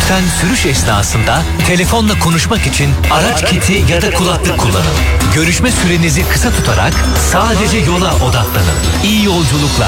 Lütfen sürüş esnasında telefonla konuşmak için araç kiti ya da kulaklık kullanın. Görüşme sürenizi kısa tutarak sadece yola odaklanın. İyi yolculuklar.